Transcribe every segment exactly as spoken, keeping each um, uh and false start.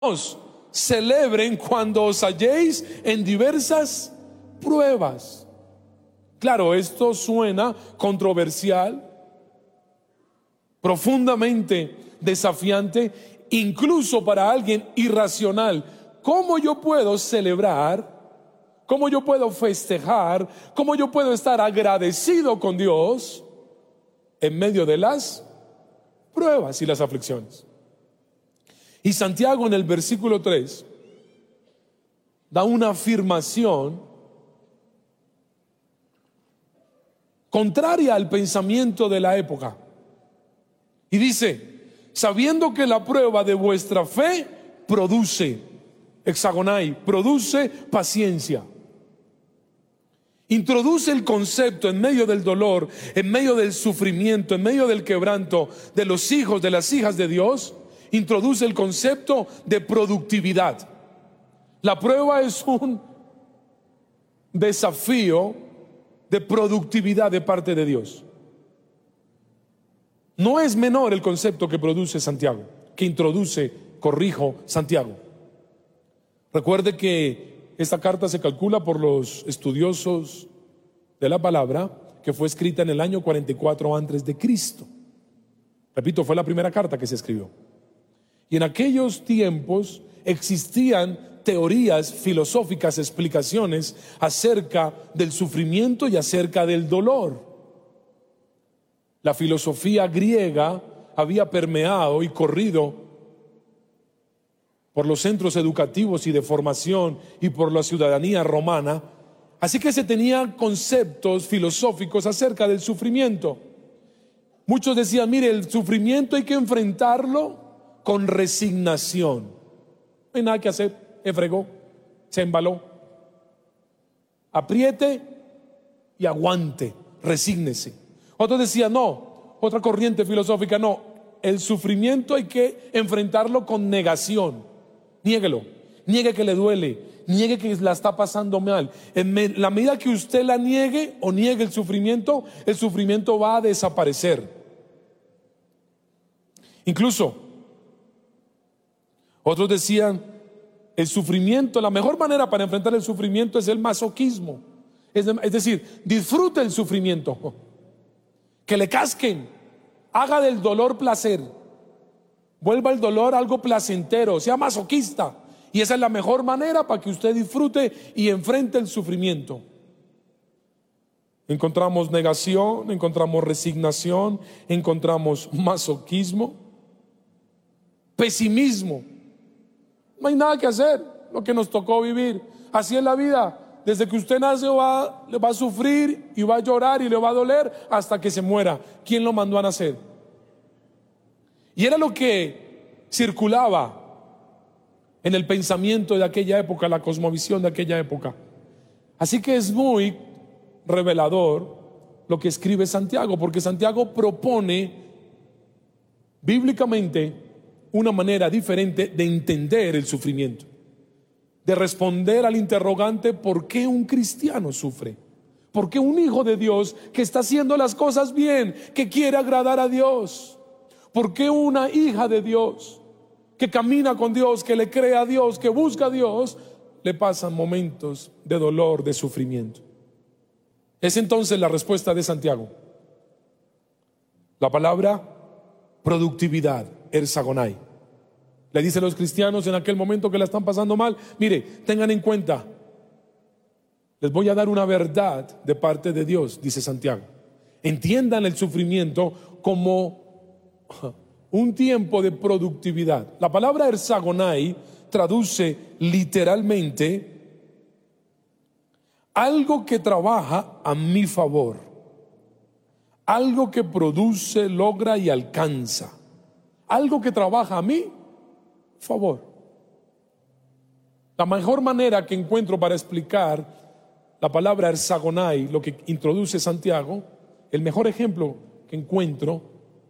Os celebren cuando os halléis en diversas pruebas. Claro, esto suena controversial, profundamente desafiante, incluso para alguien irracional. ¿Cómo yo puedo celebrar? ¿Cómo yo puedo festejar? ¿Cómo yo puedo estar agradecido con Dios en medio de las pruebas y las aflicciones? Y Santiago en el versículo tres da una afirmación contraria al pensamiento de la época. Y dice: sabiendo que la prueba de vuestra fe produce, hexagonai, produce paciencia. Introduce el concepto en medio del dolor, en medio del sufrimiento, en medio del quebranto de los hijos, de las hijas de Dios. Introduce el concepto de productividad. La prueba es un desafío de productividad de parte de Dios. No es menor el concepto que produce Santiago, que introduce, corrijo, Santiago. Recuerde que esta carta se calcula por los estudiosos de la palabra que fue escrita en el año cuarenta y cuatro antes de Cristo. Repito, fue la primera carta que se escribió. Y en aquellos tiempos existían teorías filosóficas, explicaciones acerca del sufrimiento y acerca del dolor. La filosofía griega había permeado y corrido por los centros educativos y de formación y por la ciudadanía romana. Así que se tenían conceptos filosóficos acerca del sufrimiento. Muchos decían: mire, el sufrimiento hay que enfrentarlo con resignación. No hay nada que hacer, se fregó, se embaló. Apriete y aguante, resígnese. Otros decían: no, otra corriente filosófica, no, el sufrimiento hay que enfrentarlo con negación. Niéguelo, niegue que le duele, niegue que la está pasando mal. En la medida que usted la niegue o niegue el sufrimiento, el sufrimiento va a desaparecer. Incluso otros decían: el sufrimiento, la mejor manera para enfrentar el sufrimiento es el masoquismo. Es, de, es decir, disfrute el sufrimiento, que le casquen, haga del dolor placer, vuelva el dolor algo placentero, sea masoquista. Y esa es la mejor manera para que usted disfrute y enfrente el sufrimiento. Encontramos negación, encontramos resignación, encontramos masoquismo, pesimismo. No hay nada que hacer, lo que nos tocó vivir. Así es la vida. Desde que usted nace va, va a sufrir y va a llorar y le va a doler hasta que se muera. ¿Quién lo mandó a nacer? Y era lo que circulaba en el pensamiento de aquella época, la cosmovisión de aquella época. Así que es muy revelador lo que escribe Santiago, porque Santiago propone bíblicamente una manera diferente de entender el sufrimiento, de responder al interrogante: ¿por qué un cristiano sufre? ¿Por qué un hijo de Dios que está haciendo las cosas bien, que quiere agradar a Dios? ¿Por qué una hija de Dios que camina con Dios, que le cree a Dios, que busca a Dios, le pasan momentos de dolor, de sufrimiento? Es entonces la respuesta de Santiago. La palabra productividad, ersagonai. Le dice a los cristianos en aquel momento que la están pasando mal: mire, tengan en cuenta, les voy a dar una verdad de parte de Dios, dice Santiago. Entiendan el sufrimiento como un tiempo de productividad. La palabra ersagonai traduce literalmente algo que trabaja a mi favor, algo que produce, logra y alcanza, algo que trabaja a mi favor. La mejor manera que encuentro para explicar la palabra ersagonai, lo que introduce Santiago, el mejor ejemplo que encuentro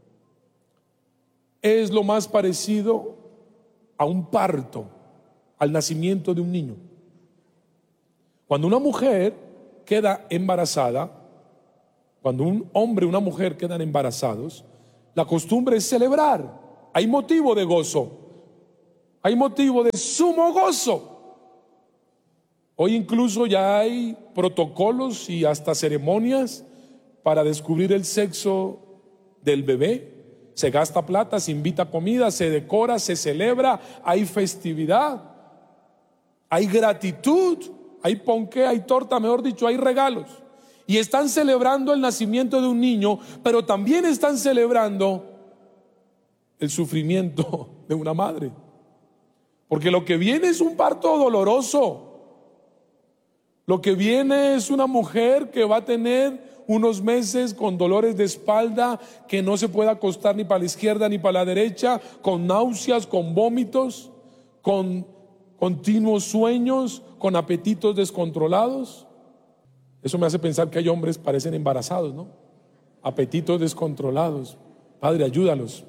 es lo más parecido a un parto, al nacimiento de un niño. Cuando una mujer queda embarazada, cuando un hombre y una mujer quedan embarazados, la costumbre es celebrar. Hay motivo de gozo. hay motivo de sumo gozo. Hoy incluso ya hay protocolos y hasta ceremonias para descubrir el sexo del bebé. Se gasta plata, se invita comida, se decora, se celebra, hay festividad, hay gratitud, hay ponqué, hay torta, mejor dicho, hay regalos. Y están celebrando el nacimiento de un niño, pero también están celebrando el sufrimiento de una madre. Porque lo que viene es un parto doloroso. Lo que viene es una mujer que va a tener unos meses con dolores de espalda, que no se puede acostar ni para la izquierda ni para la derecha, con náuseas, con vómitos, con continuos sueños, con apetitos descontrolados. Eso me hace pensar que hay hombres que parecen embarazados, ¿no? Apetitos descontrolados. Padre, ayúdalos.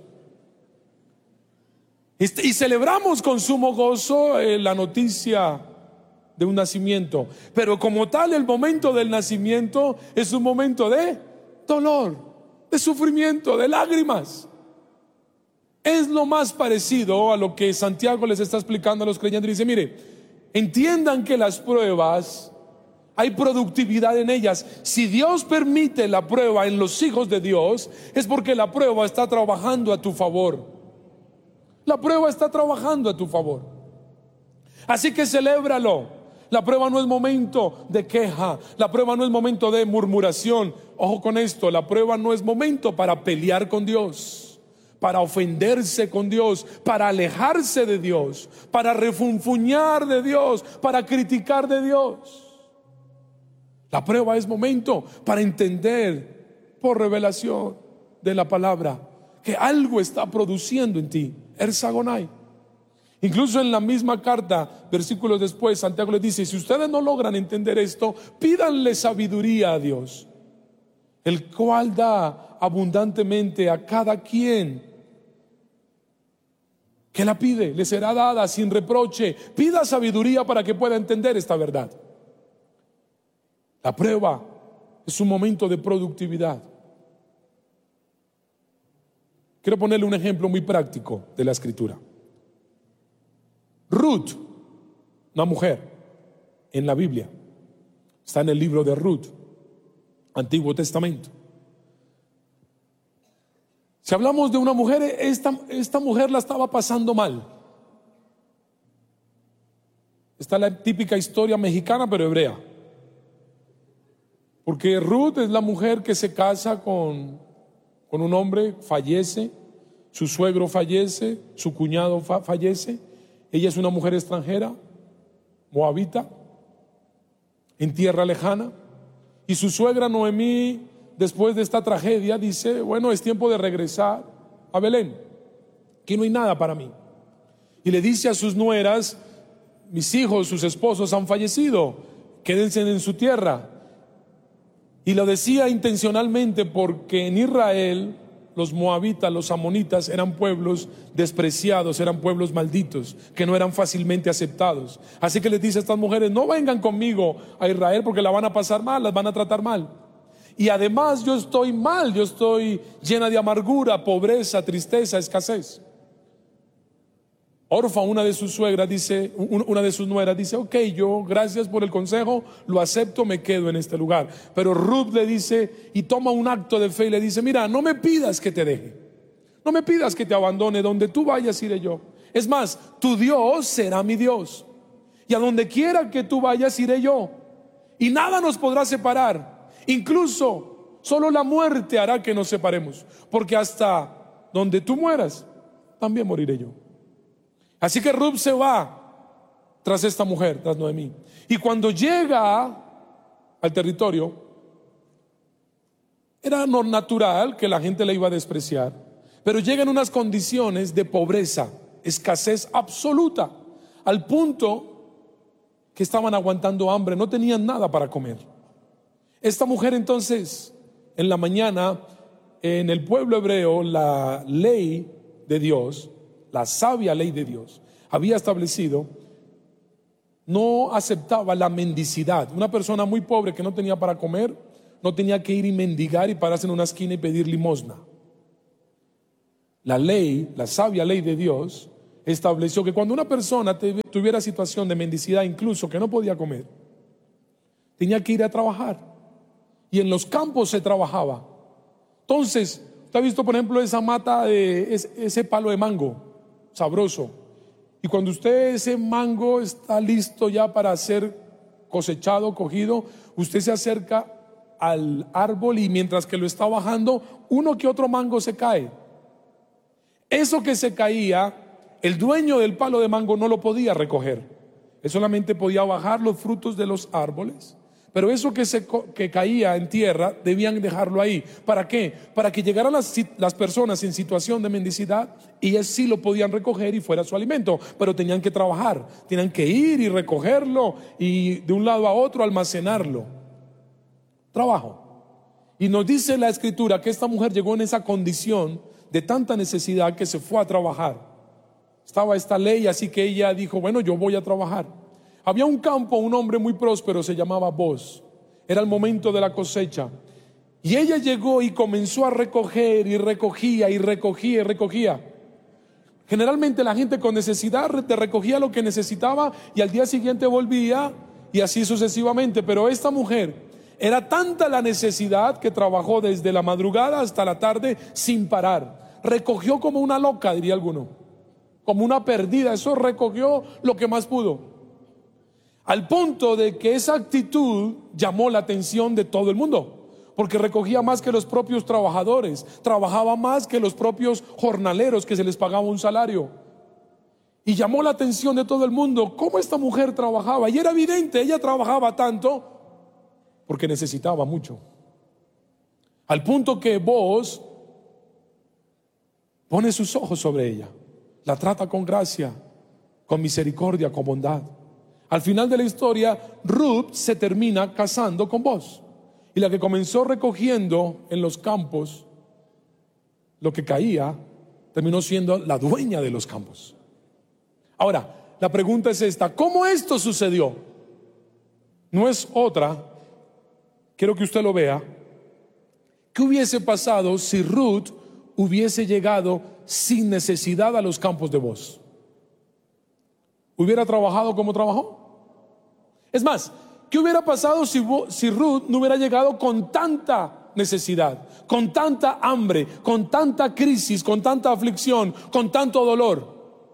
Y celebramos con sumo gozo eh, la noticia de un nacimiento, pero como tal el momento del nacimiento es un momento de dolor, de sufrimiento, de lágrimas. Es lo más parecido a lo que Santiago les está explicando a los creyentes. Dice, mire, entiendan que las pruebas, hay productividad en ellas. Si Dios permite la prueba en los hijos de Dios, es porque la prueba está trabajando a tu favor. La prueba está trabajando a tu favor. Así que celébralo. La prueba no es momento de queja, la prueba no es momento de murmuración. Ojo con esto, la prueba no es momento para pelear con Dios, para ofenderse con Dios, para alejarse de Dios, para refunfuñar de Dios, para criticar de Dios. La prueba es momento para entender por revelación de la palabra que algo está produciendo en ti, erzagonai. Incluso en la misma carta, versículos después, Santiago les dice, si ustedes no logran entender esto, pídanle sabiduría a Dios, el cual da abundantemente a cada quien que la pide, le será dada sin reproche. Pida sabiduría para que pueda entender esta verdad. La prueba es un momento de productividad. Quiero ponerle un ejemplo muy práctico de la Escritura. Ruth, una mujer en la Biblia, está en el libro de Ruth, Antiguo Testamento. Si hablamos de una mujer, esta, esta mujer la estaba pasando mal. Está la típica historia mexicana, pero hebrea. Porque Ruth es la mujer que se casa con, con un hombre, fallece, su suegro fallece, su cuñado fa, fallece. Ella es una mujer extranjera, moabita, en tierra lejana. Y su suegra Noemí, después de esta tragedia, dice, bueno, es tiempo de regresar a Belén. Aquí no hay nada para mí. Y le dice a sus nueras, mis hijos, sus esposos han fallecido, quédense en su tierra. Y lo decía intencionalmente porque en Israel los moabitas, los amonitas eran pueblos despreciados, eran pueblos malditos, que no eran fácilmente aceptados. Así que les dice a estas mujeres, no vengan conmigo a Israel porque la van a pasar mal, las van a tratar mal. Y además yo estoy mal, yo estoy llena de amargura, pobreza, tristeza, escasez. Orfa, una de sus suegras dice, una de sus nueras dice, ok, yo gracias por el consejo, lo acepto, me quedo en este lugar. Pero Ruth le dice y toma un acto de fe y le dice, mira, no me pidas que te deje, no me pidas que te abandone, donde tú vayas iré yo. Es más, tu Dios será mi Dios, y a donde quiera que tú vayas iré yo, y nada nos podrá separar, incluso solo la muerte hará que nos separemos, porque hasta donde tú mueras, también moriré yo. Así que Ruth se va tras esta mujer, tras Noemí. Y cuando llega al territorio, era no natural que la gente la iba a despreciar, pero llega en unas condiciones de pobreza, escasez absoluta, al punto que estaban aguantando hambre, no tenían nada para comer. Esta mujer entonces, en la mañana, en el pueblo hebreo, la ley de Dios, la sabia ley de Dios, había establecido, no aceptaba la mendicidad. Una persona muy pobre que no tenía para comer, no tenía que ir y mendigar y pararse en una esquina y pedir limosna. La ley, la sabia ley de Dios, estableció que cuando una persona tuviera situación de mendicidad, incluso que no podía comer, tenía que ir a trabajar, y en los campos se trabajaba. Entonces, usted ha visto por ejemplo esa mata de ese palo de mango sabroso, y cuando usted ese mango está listo ya para ser cosechado, cogido, usted se acerca al árbol y mientras que lo está bajando, uno que otro mango se cae. Eso que se caía, el dueño del palo de mango no lo podía recoger. Él solamente podía bajar los frutos de los árboles. Pero eso que, se, que caía en tierra, debían dejarlo ahí. ¿Para qué? Para que llegaran las, las personas en situación de mendicidad y ellas sí lo podían recoger y fuera su alimento. Pero tenían que trabajar, tenían que ir y recogerlo y de un lado a otro almacenarlo. Trabajo. Y nos dice la Escritura que esta mujer llegó en esa condición de tanta necesidad que se fue a trabajar. Estaba esta ley, así que ella dijo, bueno, yo voy a trabajar. Había un campo, un hombre muy próspero, se llamaba Boaz. Era el momento de la cosecha. Y ella llegó y comenzó a recoger y recogía y recogía y recogía. Generalmente la gente con necesidad te recogía lo que necesitaba y al día siguiente volvía y así sucesivamente. Pero esta mujer, era tanta la necesidad que trabajó desde la madrugada hasta la tarde sin parar. Recogió como una loca, diría alguno, como una perdida. Eso recogió lo que más pudo. Al punto de que esa actitud llamó la atención de todo el mundo, porque recogía más que los propios trabajadores, trabajaba más que los propios jornaleros que se les pagaba un salario. Y llamó la atención de todo el mundo cómo esta mujer trabajaba. Y era evidente, ella trabajaba tanto porque necesitaba mucho. Al punto que Boaz pone sus ojos sobre ella, la trata con gracia, con misericordia, con bondad. Al final de la historia, Ruth se termina casando con Boaz. Y la que comenzó recogiendo en los campos lo que caía, terminó siendo la dueña de los campos. Ahora, la pregunta es esta: ¿cómo esto sucedió? No es otra, quiero que usted lo vea. ¿Qué hubiese pasado si Ruth hubiese llegado sin necesidad a los campos de Boaz? ¿Hubiera trabajado como trabajó? Es más, ¿qué hubiera pasado si, si Ruth no hubiera llegado con tanta necesidad, con tanta hambre, con tanta crisis, con tanta aflicción, con tanto dolor?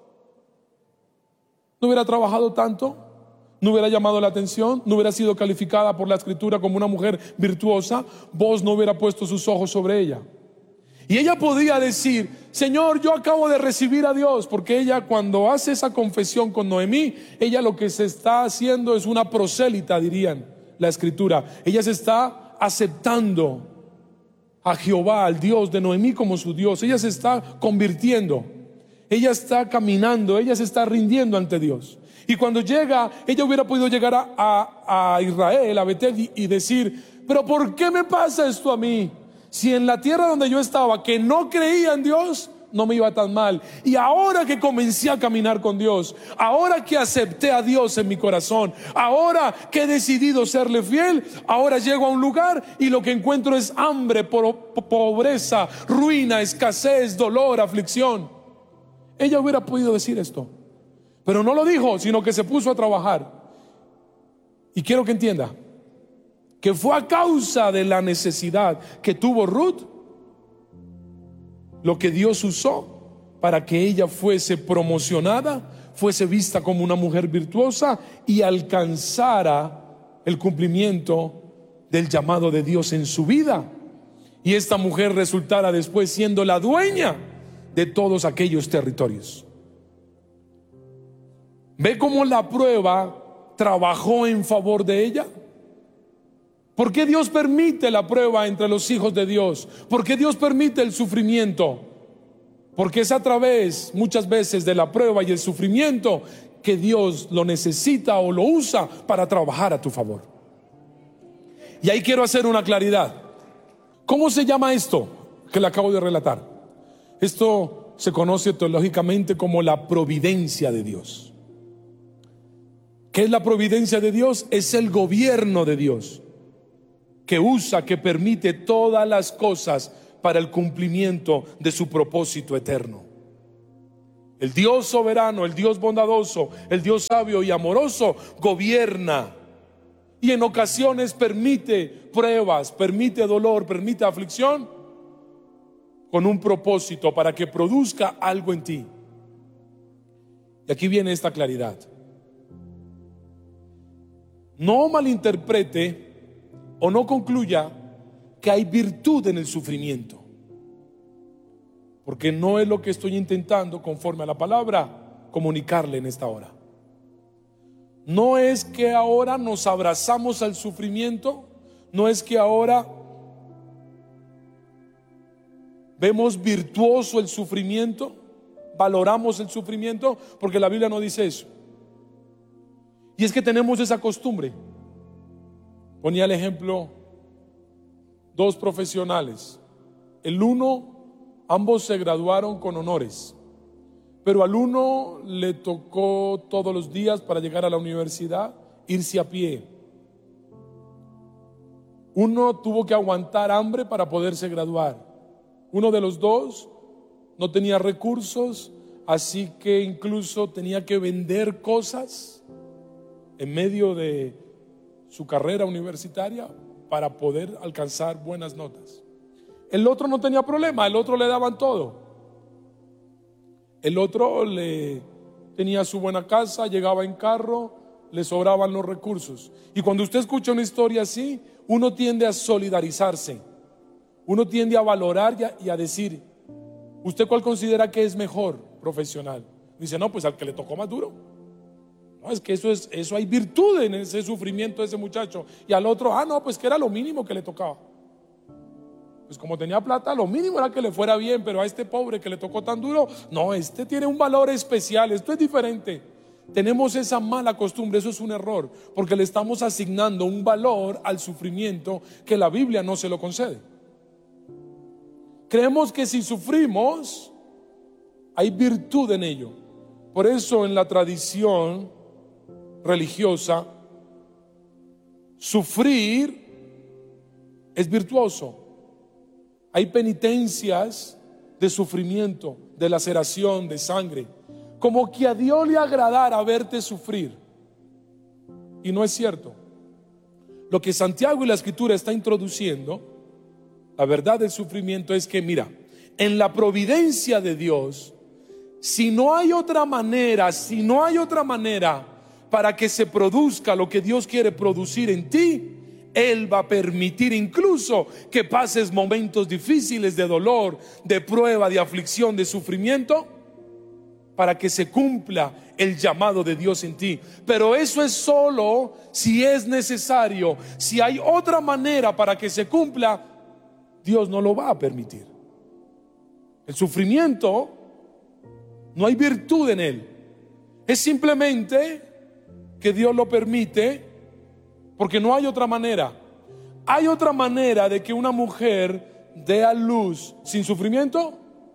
¿No hubiera trabajado tanto? ¿No hubiera llamado la atención? ¿No hubiera sido calificada por la Escritura como una mujer virtuosa? Vos no hubiera puesto sus ojos sobre ella. Y ella podía decir: Señor, yo acabo de recibir a Dios. Porque ella, cuando hace esa confesión con Noemí, ella lo que se está haciendo es una prosélita, dirían la Escritura. Ella se está aceptando a Jehová, al Dios de Noemí, como su Dios. Ella se está convirtiendo, ella está caminando, ella se está rindiendo ante Dios. Y cuando llega, ella hubiera podido llegar a, a, a Israel, a Betel, y, y decir: pero ¿por qué me pasa esto a mí? Si en la tierra donde yo estaba, que no creía en Dios, no me iba tan mal. Y ahora que comencé a caminar con Dios, ahora que acepté a Dios en mi corazón, ahora que he decidido serle fiel, ahora llego a un lugar y lo que encuentro es hambre, pobreza, ruina, escasez, dolor, aflicción. Ella hubiera podido decir esto, pero no lo dijo, sino que se puso a trabajar. Y quiero que entienda que fue a causa de la necesidad que tuvo Ruth lo que Dios usó para que ella fuese promocionada, fuese vista como una mujer virtuosa y alcanzara el cumplimiento del llamado de Dios en su vida. Y esta mujer resultara después siendo la dueña de todos aquellos territorios. ¿Ve cómo la prueba trabajó en favor de ella? ¿Por qué Dios permite la prueba entre los hijos de Dios? ¿Por qué Dios permite el sufrimiento? Porque es a través, muchas veces, de la prueba y el sufrimiento que Dios lo necesita o lo usa para trabajar a tu favor. Y ahí quiero hacer una claridad. ¿Cómo se llama esto que le acabo de relatar? Esto se conoce teológicamente como la providencia de Dios. ¿Qué es la providencia de Dios? Es el gobierno de Dios, que usa, que permite todas las cosas para el cumplimiento de su propósito eterno. El Dios soberano, el Dios bondadoso, el Dios sabio y amoroso gobierna. Y en ocasiones permite pruebas, permite dolor, permite aflicción con un propósito para que produzca algo en ti. Y aquí viene esta claridad. No malinterprete o no concluya que hay virtud en el sufrimiento, porque no es lo que estoy intentando, conforme a la palabra, comunicarle en esta hora. No es que ahora nos abrazamos al sufrimiento, no es que ahora vemos virtuoso el sufrimiento, valoramos el sufrimiento, porque la Biblia no dice eso. Y es que tenemos esa costumbre. Ponía el ejemplo, dos profesionales. El uno, ambos se graduaron con honores, pero al uno le tocó todos los días para llegar a la universidad irse a pie. Uno tuvo que aguantar hambre para poderse graduar. Uno de los dos no tenía recursos, así que incluso tenía que vender cosas en medio de su carrera universitaria para poder alcanzar buenas notas. El otro no tenía problema, el otro le daban todo. El otro le tenía su buena casa, llegaba en carro, le sobraban los recursos. Y cuando usted escucha una historia así, uno tiende a solidarizarse, uno tiende a valorar y a, y a decir, ¿usted cuál considera que es mejor profesional? Dice, no, pues al que le tocó más duro. No, es que eso es, eso hay virtud en ese sufrimiento de ese muchacho. Y al otro, ah, no, pues que era lo mínimo que le tocaba. Pues como tenía plata, lo mínimo era que le fuera bien, pero a este pobre que le tocó tan duro, no, este tiene un valor especial, esto es diferente. Tenemos esa mala costumbre, eso es un error, porque le estamos asignando un valor al sufrimiento que la Biblia no se lo concede. Creemos que si sufrimos, hay virtud en ello. Por eso en la tradición religiosa, sufrir es virtuoso. Hay penitencias de sufrimiento, de laceración, de sangre, como que a Dios le agradara verte sufrir. Y no es cierto. Lo que Santiago y la Escritura está introduciendo, la verdad del sufrimiento, es que mira, en la providencia de Dios, si no hay otra manera, si no hay otra manera para que se produzca lo que Dios quiere producir en ti, Él va a permitir incluso que pases momentos difíciles de dolor, de prueba, de aflicción, de sufrimiento, para que se cumpla el llamado de Dios en ti. Pero eso es solo si es necesario. Si hay otra manera para que se cumpla, Dios no lo va a permitir. El sufrimiento, no hay virtud en él. Es simplemente que Dios lo permite porque no hay otra manera. ¿Hay otra manera de que una mujer dé a luz sin sufrimiento?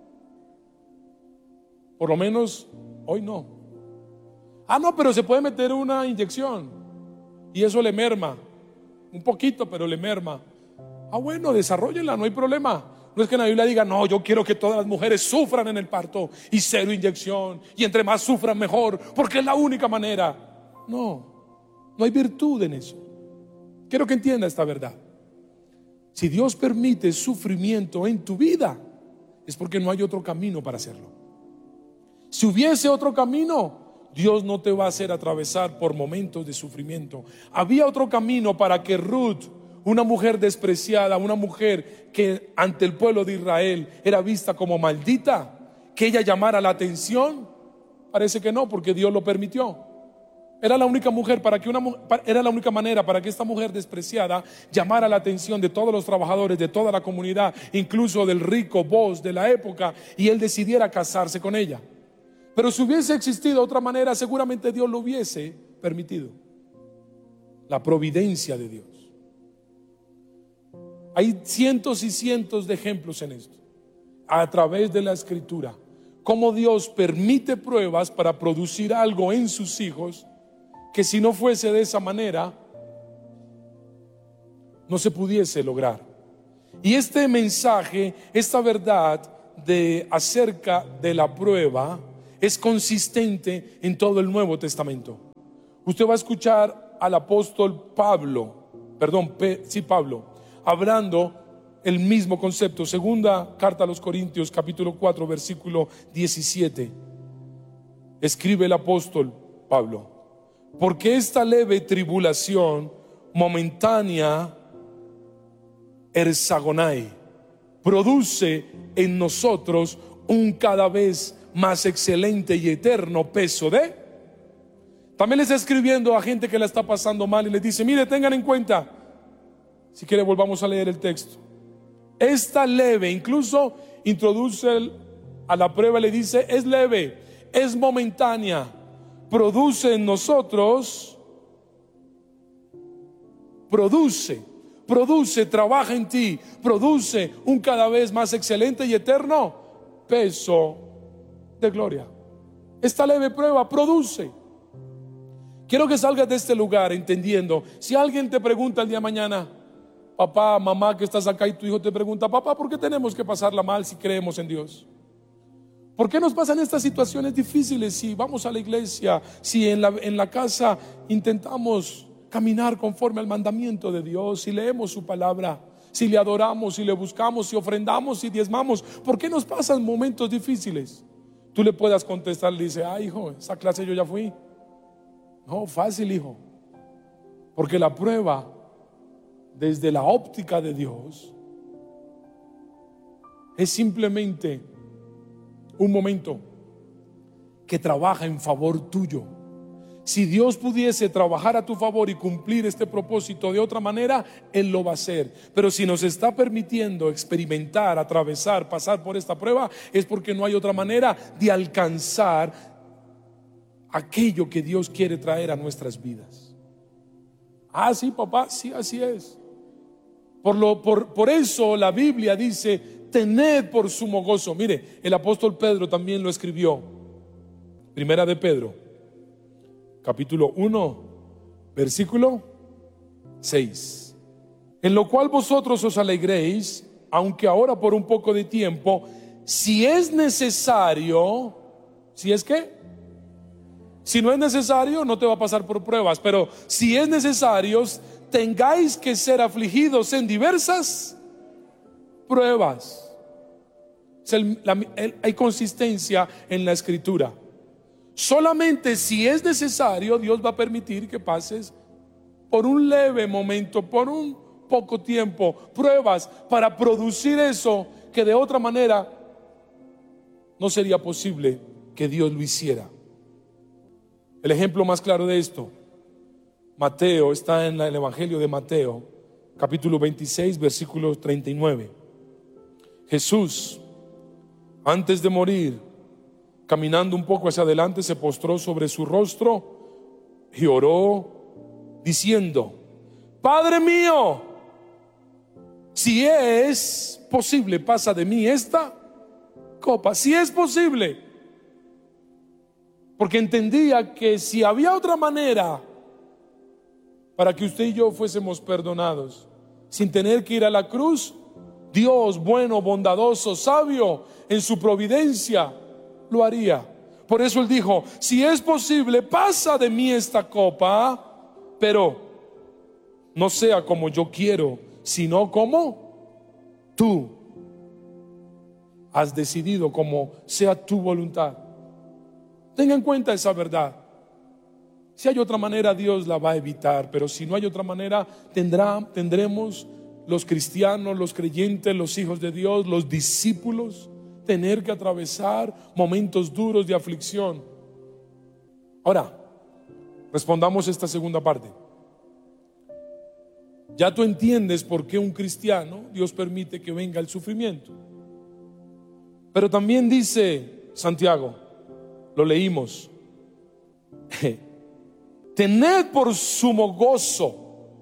Por lo menos hoy no. Ah, no, pero se puede meter una inyección y eso le merma. Un poquito, pero le merma. Ah, bueno, desarróllenla, no hay problema. No es que la Biblia diga, no, yo quiero que todas las mujeres sufran en el parto y cero inyección, y entre más sufran mejor, porque es la única manera. No, no hay virtud en eso. Quiero que entienda esta verdad. Si Dios permite sufrimiento en tu vida, es porque no hay otro camino para hacerlo. Si hubiese otro camino, Dios no te va a hacer atravesar por momentos de sufrimiento. Había otro camino para que Ruth, una mujer despreciada, una mujer que ante el pueblo de Israel era vista como maldita, que ella llamara la atención. Parece que no, porque Dios lo permitió. Era la única mujer para que una era la única manera para que esta mujer despreciada llamara la atención de todos los trabajadores, de toda la comunidad, incluso del rico Boaz de la época, y él decidiera casarse con ella. Pero si hubiese existido otra manera, seguramente Dios lo hubiese permitido. La providencia de Dios. Hay cientos y cientos de ejemplos en esto, a través de la Escritura, cómo Dios permite pruebas para producir algo en sus hijos que si no fuese de esa manera no se pudiese lograr. Y este mensaje, esta verdad de acerca de la prueba, es consistente en todo el Nuevo Testamento. Usted va a escuchar al apóstol Pablo, perdón, P, sí Pablo, hablando el mismo concepto. Segunda carta a los Corintios, capítulo cuatro, versículo diecisiete. Escribe el apóstol Pablo: porque esta leve tribulación momentánea, ersagonai, produce en nosotros un cada vez más excelente y eterno peso de. También le está escribiendo a gente que la está pasando mal y les dice: mire, tengan en cuenta, si quiere volvamos a leer el texto. Esta leve, incluso introduce a la prueba, le dice: es leve, es momentánea, produce en nosotros, produce, produce, trabaja en ti, produce un cada vez más excelente y eterno peso de gloria. Esta leve prueba produce. Quiero que salgas de este lugar entendiendo, si alguien te pregunta el día de mañana, papá, mamá, que estás acá, y tu hijo te pregunta: papá, ¿por qué tenemos que pasarla mal si creemos en Dios? ¿Por qué nos pasan estas situaciones difíciles si vamos a la iglesia, si en la, en la casa intentamos caminar conforme al mandamiento de Dios, si leemos su palabra, si le adoramos, si le buscamos, si ofrendamos, si diezmamos? ¿Por qué nos pasan momentos difíciles? Tú le puedas contestar, le dice: ah, hijo, esa clase yo ya fui. No, fácil, hijo, porque la prueba desde la óptica de Dios es simplemente un momento que trabaja en favor tuyo. Si Dios pudiese trabajar a tu favor y cumplir este propósito de otra manera, Él lo va a hacer. Pero si nos está permitiendo experimentar, atravesar, pasar por esta prueba, es porque no hay otra manera de alcanzar aquello que Dios quiere traer a nuestras vidas. Ah, sí, papá, sí, así es. Por, lo, por, por eso la Biblia dice: tened por sumo gozo. Mire, el apóstol Pedro también lo escribió. Primera de Pedro, capítulo uno, versículo seis. En lo cual vosotros os alegréis, aunque ahora por un poco de tiempo, si es necesario. Si es que Si no es necesario, no te va a pasar por pruebas, pero si es necesario, tengáis que ser afligidos en diversas pruebas. El, la, el, hay consistencia en la escritura. Solamente si es necesario, Dios va a permitir que pases por un leve momento, por un poco tiempo, pruebas para producir eso que de otra manera no sería posible que Dios lo hiciera. El ejemplo más claro de esto, Mateo, está en el Evangelio de Mateo, capítulo veintiséis, versículo treinta y nueve. Jesús, antes de morir, caminando un poco hacia adelante, se postró sobre su rostro y oró diciendo: Padre mío, si es posible, pasa de mí esta copa. Si es posible. Porque entendía que si había otra manera para que usted y yo fuésemos perdonados, sin tener que ir a la cruz, Dios bueno, bondadoso, sabio, en su providencia, lo haría. Por eso Él dijo: si es posible, pasa de mí esta copa, pero no sea como yo quiero, sino como tú has decidido, como sea tu voluntad. Tenga en cuenta esa verdad. Si hay otra manera, Dios la va a evitar, pero si no hay otra manera, tendrá, tendremos los cristianos, los creyentes, los hijos de Dios, los discípulos, tener que atravesar momentos duros de aflicción. Ahora, respondamos esta segunda parte. Ya tú entiendes por qué un cristiano, Dios permite que venga el sufrimiento. Pero también dice Santiago, lo leímos: tened por sumo gozo.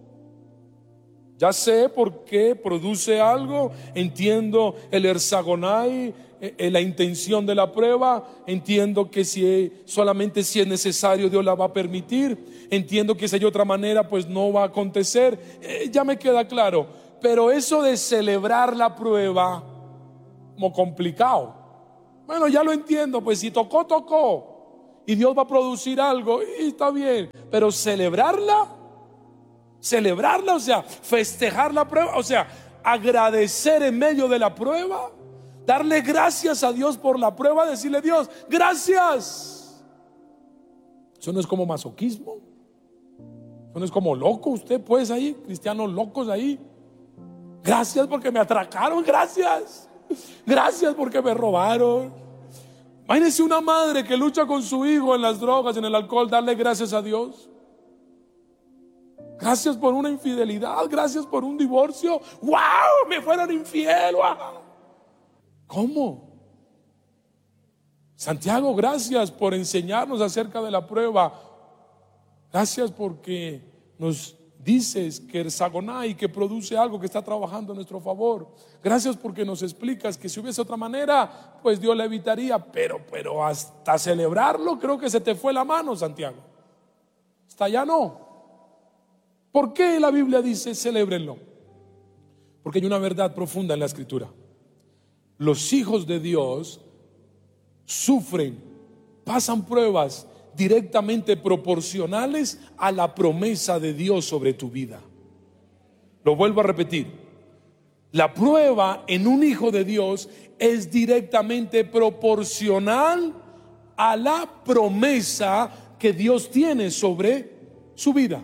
Ya sé por qué produce algo, entiendo el ersagonai, eh, la intención de la prueba, entiendo que si solamente si es necesario Dios la va a permitir, entiendo que si hay otra manera pues no va a acontecer, eh, ya me queda claro. Pero eso de celebrar la prueba como complicado, Bueno, ya lo entiendo, pues si tocó, tocó. Y Dios va a producir algo, y está bien. Pero celebrarla, celebrarla, o sea, festejar la prueba, o sea, agradecer en medio de la prueba, darle gracias a Dios por la prueba, decirle: Dios, gracias. Eso no es como masoquismo. Eso no es como loco. Usted pues ahí, cristianos locos ahí. Gracias porque me atracaron, gracias. Gracias porque me robaron. Imagínense una madre que lucha con su hijo en las drogas, en el alcohol, darle gracias a Dios. Gracias por una infidelidad, gracias por un divorcio. ¡Wow! Me fueron infiel. ¡Wow! ¿Cómo? Santiago, gracias por enseñarnos acerca de la prueba. Gracias porque nos dices que Erzagonai, que produce algo que está trabajando a nuestro favor. Gracias porque nos explicas que si hubiese otra manera, pues Dios la evitaría. Pero, pero hasta celebrarlo creo que se te fue la mano, Santiago. Hasta allá no. ¿Por qué la Biblia dice celébrenlo? Porque hay una verdad profunda en la Escritura. Los hijos de Dios sufren, pasan pruebas directamente proporcionales a la promesa de Dios sobre tu vida. Lo vuelvo a repetir: la prueba en un hijo de Dios es directamente proporcional a la promesa que Dios tiene sobre su vida.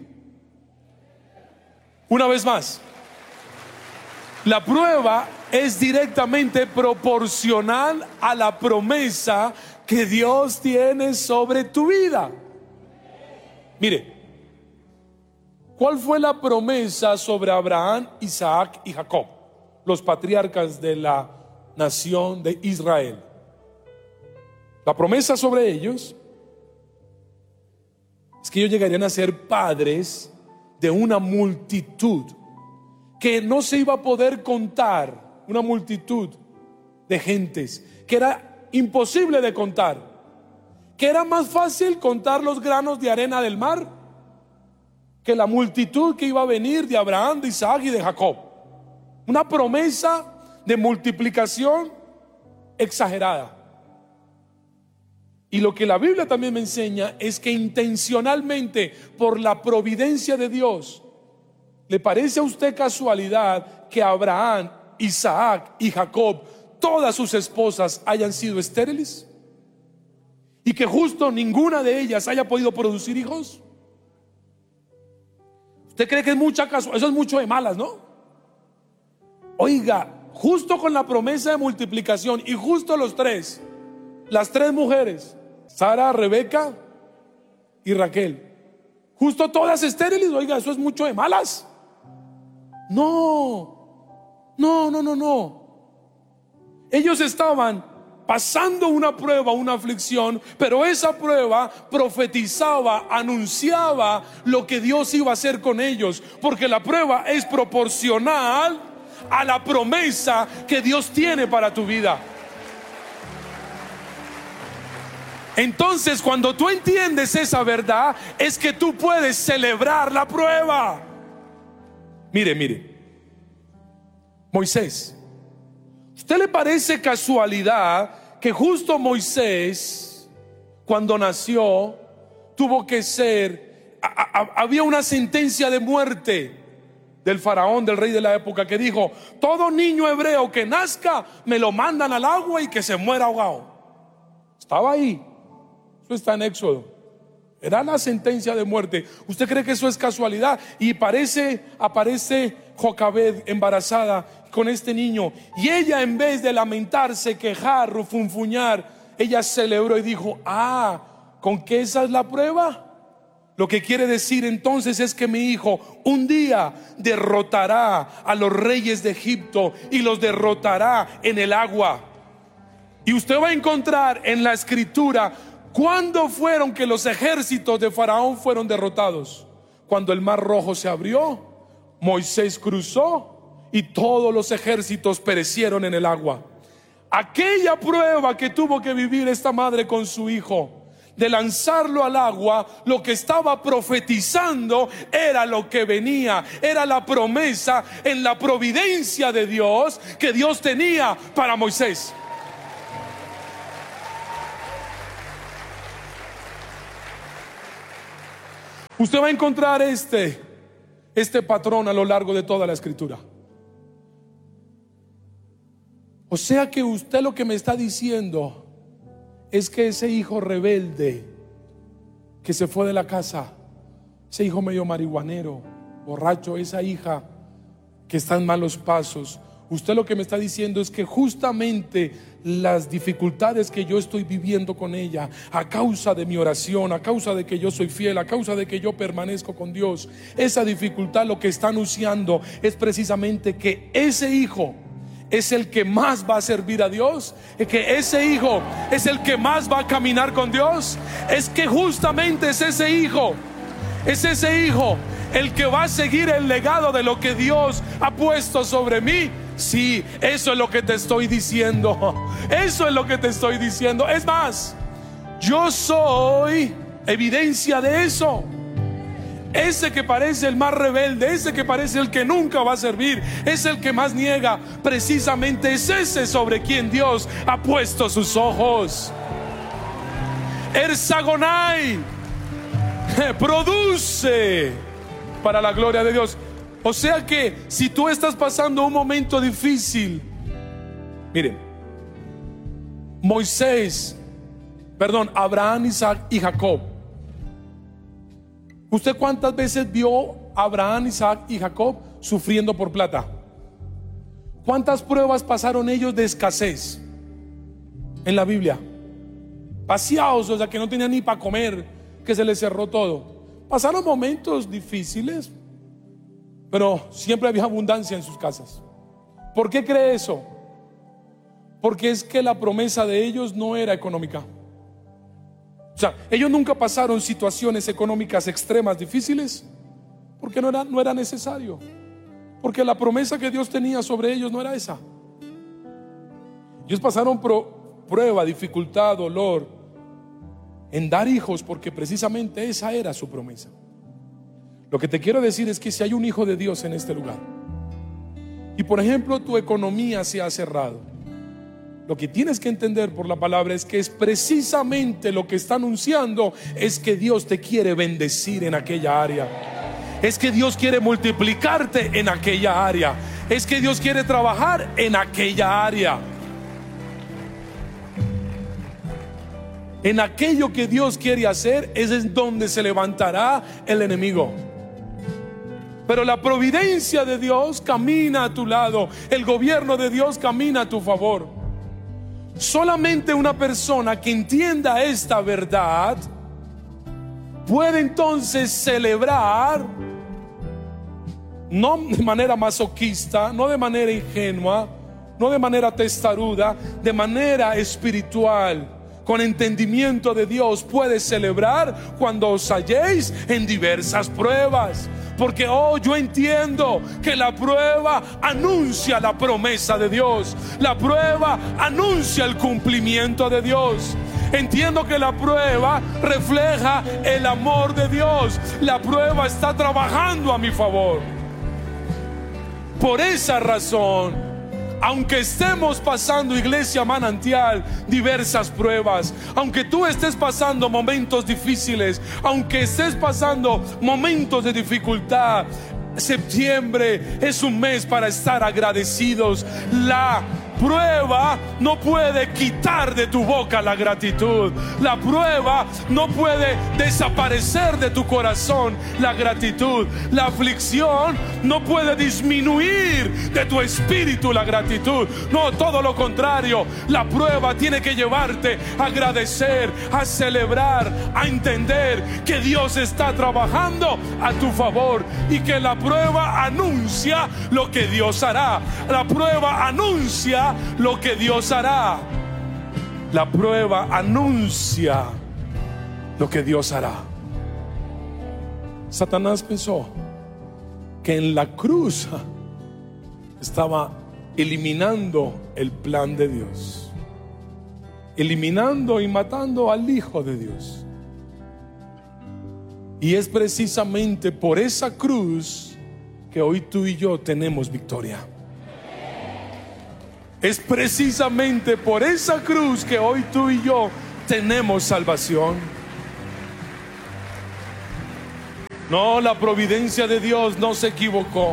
Una vez más, la prueba es directamente proporcional a la promesa que Dios tiene sobre tu vida. Mire, ¿cuál fue la promesa sobre Abraham, Isaac y Jacob, los patriarcas de la nación de Israel? La promesa sobre ellos es que ellos llegarían a ser padres de una multitud que no se iba a poder contar, una multitud de gentes que era imposible de contar, que era más fácil contar los granos de arena del mar que la multitud que iba a venir de Abraham, de Isaac y de Jacob. Una promesa de multiplicación exagerada. Y lo que la Biblia también me enseña es que intencionalmente, por la providencia de Dios, ¿le parece a usted casualidad que Abraham, Isaac y Jacob, todas sus esposas hayan sido estériles? Y que justo ninguna de ellas haya podido producir hijos. ¿Usted cree que es mucha casualidad? Eso es mucho de malas, ¿no? Oiga, justo con la promesa de multiplicación y justo los tres, las tres mujeres, Sara, Rebeca y Raquel, justo todas estériles. Oiga, eso es mucho de malas. No, no, no, no, no. Ellos estaban pasando una prueba, una aflicción, pero esa prueba profetizaba, anunciaba lo que Dios iba a hacer con ellos, porque la prueba es proporcional a la promesa que Dios tiene para tu vida. Entonces, cuando tú entiendes esa verdad, es que tú puedes celebrar la prueba. Mire, mire, Moisés, ¿usted le parece casualidad que justo Moisés, cuando nació, tuvo que ser, a, a, había una sentencia de muerte del faraón, del rey de la época, que dijo: todo niño hebreo que nazca me lo mandan al agua y que se muera ahogado? Estaba ahí. Eso está en Éxodo. Era la sentencia de muerte. ¿Usted cree que eso es casualidad? Y parece, aparece Jocabed embarazada con este niño, y ella, en vez de lamentarse, quejar, refunfuñar, ella celebró y dijo: ah, ¿con qué esa es la prueba? Lo que quiere decir entonces es que mi hijo un día derrotará a los reyes de Egipto y los derrotará en el agua. Y usted va a encontrar en la escritura cuándo fueron que los ejércitos de Faraón fueron derrotados. Cuando el mar rojo se abrió, Moisés cruzó y todos los ejércitos perecieron en el agua. Aquella prueba que tuvo que vivir esta madre con su hijo, de lanzarlo al agua, lo que estaba profetizando era lo que venía, era la promesa en la providencia de Dios que Dios tenía para Moisés. Usted va a encontrar este, este patrón a lo largo de toda la Escritura. O sea que usted lo que me está diciendo es que ese hijo rebelde que se fue de la casa, ese hijo medio marihuanero, borracho, esa hija que está en malos pasos, usted lo que me está diciendo es que justamente las dificultades que yo estoy viviendo con ella, a causa de mi oración, a causa de que yo soy fiel, a causa de que yo permanezco con Dios, esa dificultad lo que está anunciando es precisamente que ese hijo es el que más va a servir a Dios, que ese hijo es el que más va a caminar con Dios. Es que justamente es ese hijo, es ese hijo el que va a seguir el legado de lo que Dios ha puesto sobre mí. Sí, eso es lo que te estoy diciendo. Eso es lo que te estoy diciendo. Es más, yo soy evidencia de eso. Ese que parece el más rebelde, ese que parece el que nunca va a servir, es el que más niega, precisamente es ese sobre quien Dios ha puesto sus ojos. Erzagonai produce para la gloria de Dios. O sea que si tú estás pasando un momento difícil, miren, Moisés, perdón, Abraham, Isaac y Jacob. ¿Usted cuántas veces vio a Abraham, Isaac y Jacob sufriendo por plata? ¿Cuántas pruebas pasaron ellos de escasez en la Biblia? Vaciados, o sea que no tenían ni para comer, que se les cerró todo. Pasaron momentos difíciles, pero siempre había abundancia en sus casas. ¿Por qué cree eso? Porque es que la promesa de ellos no era económica. O sea, ellos nunca pasaron situaciones económicas extremas, difíciles, porque no era, no era necesario. Porque la promesa que Dios tenía sobre ellos no era esa. Ellos pasaron pro, prueba, dificultad, dolor en dar hijos, porque precisamente esa era su promesa. Lo que te quiero decir es que si hay un hijo de Dios en este lugar y por ejemplo tu economía se ha cerrado, lo que tienes que entender por la palabra es que es precisamente lo que está anunciando es que Dios te quiere bendecir en aquella área. Es que Dios quiere multiplicarte en aquella área. Es que Dios quiere trabajar en aquella área. En aquello que Dios quiere hacer es en donde se levantará el enemigo. Pero la providencia de Dios camina a tu lado. El gobierno de Dios camina a tu favor. Solamente una persona que entienda esta verdad puede entonces celebrar, no de manera masoquista, no de manera ingenua, no de manera testaruda, de manera espiritual, con entendimiento de Dios. Puede celebrar cuando os halléis en diversas pruebas. Porque oh, yo entiendo que la prueba anuncia la promesa de Dios. La prueba anuncia el cumplimiento de Dios. Entiendo que la prueba refleja el amor de Dios. La prueba está trabajando a mi favor. Por esa razón, aunque estemos pasando, Iglesia Manantial, diversas pruebas, aunque tú estés pasando momentos difíciles, aunque estés pasando momentos de dificultad, septiembre es un mes para estar agradecidos. La prueba no puede quitar de tu boca la gratitud. La prueba no puede desaparecer de tu corazón la gratitud. La aflicción no puede disminuir de tu espíritu la gratitud. No, todo lo contrario. La prueba tiene que llevarte a agradecer, a celebrar, a entender que Dios está trabajando a tu favor y que la prueba anuncia lo que Dios hará. La prueba anuncia lo que Dios hará. La prueba anuncia lo que Dios hará. Satanás pensó que en la cruz estaba eliminando el plan de Dios, eliminando y matando al Hijo de Dios. Y es precisamente por esa cruz que hoy tú y yo tenemos victoria. Es precisamente por esa cruz que hoy tú y yo tenemos salvación. No, la providencia de Dios no se equivocó.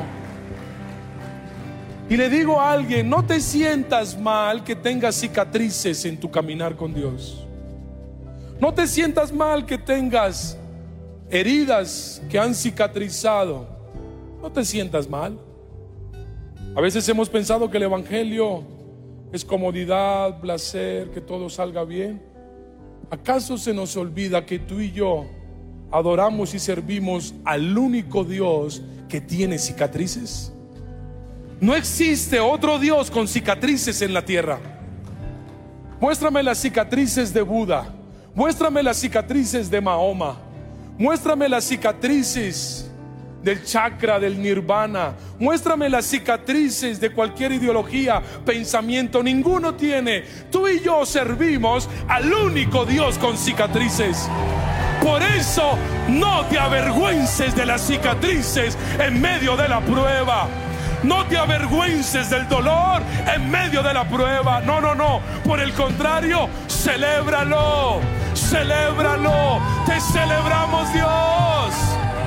Y le digo a alguien, no te sientas mal que tengas cicatrices en tu caminar con Dios. No te sientas mal que tengas heridas que han cicatrizado. No te sientas mal. A veces hemos pensado que el evangelio es comodidad, placer, que todo salga bien. ¿Acaso se nos olvida que tú y yo adoramos y servimos al único Dios que tiene cicatrices? No existe otro Dios con cicatrices en la tierra. Muéstrame las cicatrices de Buda, muéstrame las cicatrices de Mahoma, muéstrame las cicatrices del chakra, del nirvana, muéstrame las cicatrices de cualquier ideología, pensamiento. Ninguno tiene. Tú y yo servimos al único Dios con cicatrices. Por eso no te avergüences de las cicatrices en medio de la prueba. No te avergüences del dolor en medio de la prueba. No, no, no. Por el contrario, celébralo. Celébralo. Te celebramos, Dios.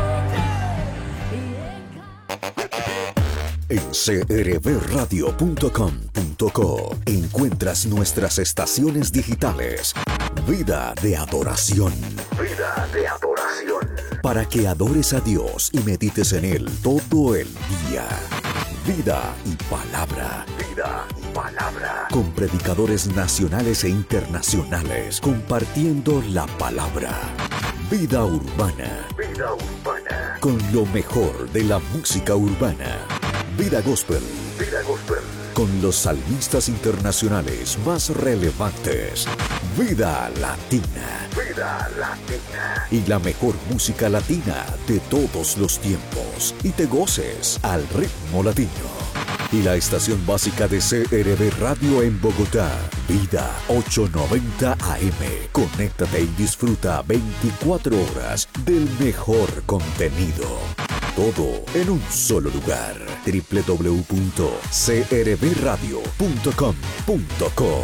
En c r b radio punto com punto co encuentras nuestras estaciones digitales. Vida de adoración. Vida de adoración. Para que adores a Dios y medites en Él todo el día. Vida y palabra. Vida y palabra. Con predicadores nacionales e internacionales compartiendo la palabra. Vida urbana. Vida urbana. Con lo mejor de la música urbana. Vida gospel. Vida gospel. Con los salmistas internacionales más relevantes. Vida latina. Vida latina. Y la mejor música latina de todos los tiempos. Y te goces al ritmo latino. Y la estación básica de C R B Radio en Bogotá, Vida ochocientos noventa A M. Conéctate y disfruta veinticuatro horas del mejor contenido. Todo en un solo lugar. doble u doble u doble u punto c r b radio punto com punto co.